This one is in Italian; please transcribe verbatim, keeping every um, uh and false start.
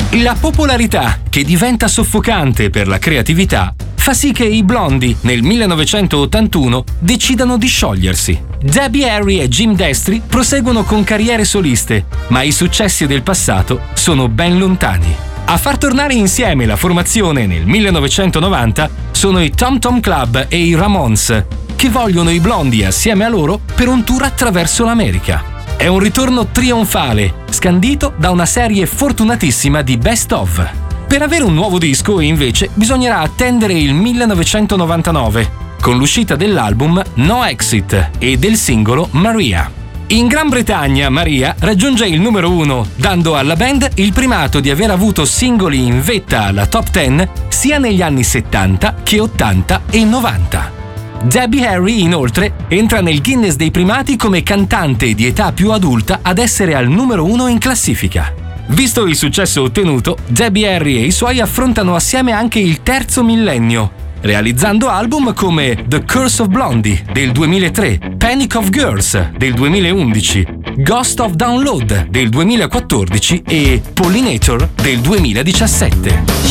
La popolarità, che diventa soffocante per la creatività, fa sì che i Blondie nel millenovecentottantuno decidano di sciogliersi. Debbie Harry e Jim Destri proseguono con carriere soliste, ma i successi del passato sono ben lontani. A far tornare insieme la formazione nel millenovecentonovanta sono i Tom Tom Club e i Ramones, che vogliono i Blondie assieme a loro per un tour attraverso l'America. È un ritorno trionfale, scandito da una serie fortunatissima di Best Of. Per avere un nuovo disco, invece, bisognerà attendere il millenovecentonovantanove, con l'uscita dell'album No Exit e del singolo Maria. In Gran Bretagna, Maria raggiunge il numero uno, dando alla band il primato di aver avuto singoli in vetta alla top dieci sia negli anni settanta che ottanta e novanta. Debbie Harry, inoltre, entra nel Guinness dei primati come cantante di età più adulta ad essere al numero uno in classifica. Visto il successo ottenuto, Debbie Harry e i suoi affrontano assieme anche il terzo millennio, realizzando album come The Curse of Blondie del duemilatré, Panic of Girls del duemilaundici, Ghost of Download del duemilaquattordici e Pollinator del duemiladiciassette.